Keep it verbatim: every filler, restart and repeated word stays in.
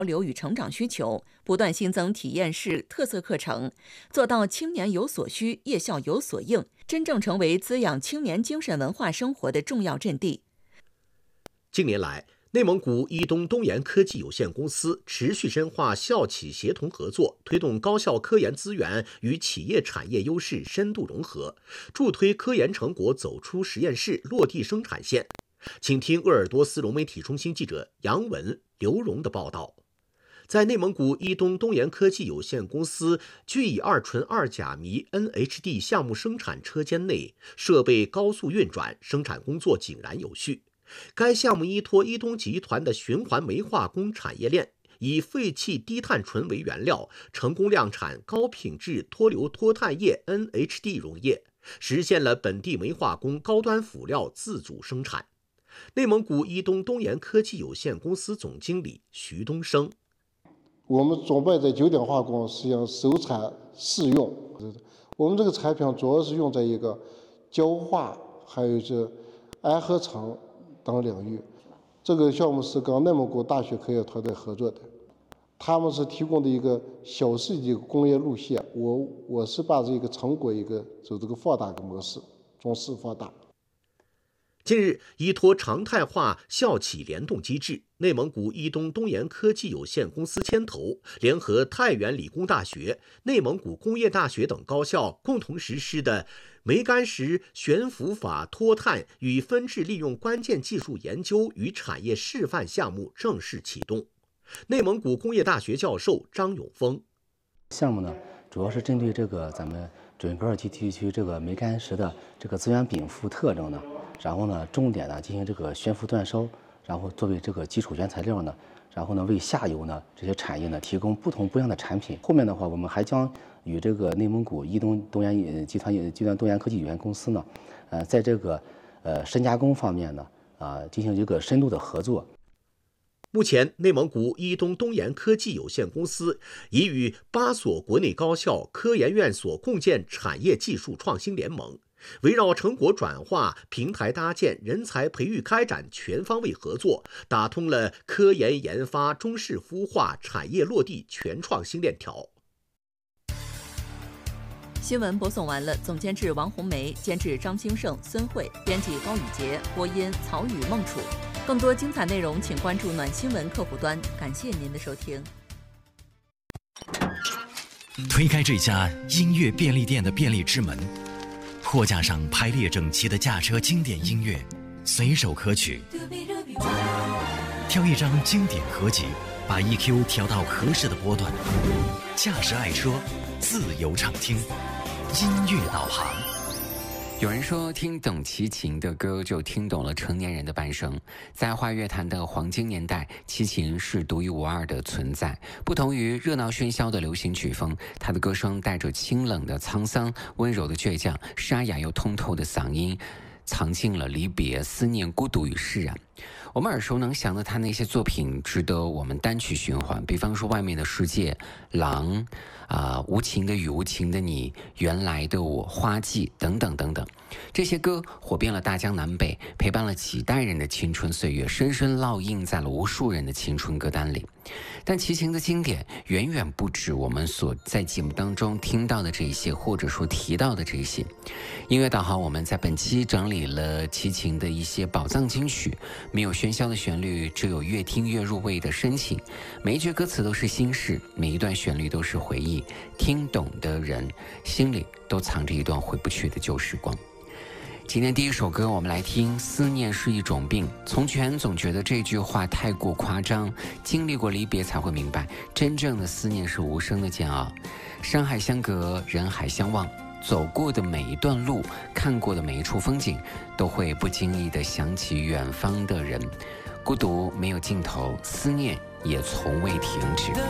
流与成长需求，不断新增体验式特色课程，做到青年有所需，夜校有所应，真正成为滋养青年精神文化生活的重要阵地。 近年来，内蒙古伊东东研科技有限公司持续深化校企协同合作，推动高校科研资源与企业产业优势深度融合，助推科研成果走出实验室落地生产线。请听鄂尔多斯融媒体中心记者杨文、刘荣的报道。在内蒙古伊东东研科技有限公司聚乙二醇二甲醚 N H D 项目生产车间内，设备高速运转，生产工作井然有序。该项目依托伊东集团的循环煤化工产业链，以废弃低碳醇为原料，成功量产高品质脱硫脱碳液 N H D 溶液，实现了本地煤化工高端辅料自主生产。内蒙古伊东东研科技有限公司总经理徐东升： 我们准备在九鼎化工实际上首产试用，我们这个产品主要是用在一个焦化，还有这氨合成等领域。这个项目是跟内蒙古大学科研团队合作的，他们是提供的一个小式的工业路线，我我是把这个成果一个走这个放大的模式，中试放大。 近日，依托常态化校企联动机制，内蒙古伊东东研科技有限公司牵头，联合太原理工大学、内蒙古工业大学等高校共同实施的煤矸石悬浮法脱碳与分质利用关键技术研究与产业示范项目正式启动。内蒙古工业大学教授张永峰： 项目呢，主要是针对这个咱们准格尔基地区这个煤矸石的这个资源禀赋特征呢，然后呢，重点呢进行这个悬浮煅烧，然后作为这个基础原材料呢，然后呢为下游呢这些产业呢提供不同不一样的产品。后面的话，我们还将与这个内蒙古伊东东研集团集团东研科技有限公司呢，呃，在这个呃深加工方面呢，啊、呃、进行一个深度的合作。 目前，内蒙古伊东东研科技有限公司已与八所国内高校、科研院所共建产业技术创新联盟，围绕成果转化、平台搭建、人才培育开展全方位合作，打通了科研研发、中式孵化、产业落地全创新链条。 新闻播送完了，总监制王红梅，监制张兴盛、孙慧，编辑高宇杰，播音曹宇、孟楚。更多精彩内容，请关注暖新闻客户端。感谢您的收听。 推开这家音乐便利店的便利之门，货架上排列整齐的驾车经典音乐，随手可取。挑一张经典合集，把 E Q 调到合适的波段。驾驶爱车，自由畅听，音乐导航。 有人说，听懂齐秦的歌，就听懂了成年人的半生。在华乐坛的黄金年代，齐秦是独一无二的存在。不同于热闹喧嚣的流行曲风，他的歌声带着清冷的沧桑，温柔的倔强，沙哑又通透的嗓音，藏进了离别、思念、孤独与释然。我们耳熟能详的他那些作品值得我们单曲循环，比方说《外面的世界》、狼啊、呃、无情的雨、无情的你、原来的我、花季等等等等。这些歌火遍了大江南北，陪伴了几代人的青春岁月，深深烙印在了无数人的青春歌单里。但齐秦的经典远远不止我们所在节目当中听到的这些，或者说提到的这些。音乐导航，我们在本期整理了齐秦的一些宝藏金曲，没有喧嚣的旋律，只有越听越入味的深情。每一句歌词都是心事，每一段旋律都是回忆，听懂的人心里都藏着一段回不去的旧时光。今天第一首歌，我们来听《思念是一种病》。从前总觉得这句话太过夸张，经历过离别才会明白，真正的思念是无声的煎熬。山海相隔，人海相望，走过的每一段路，看过的每一处风景，都会不经意地想起远方的人。孤独没有尽头，思念也从未停止。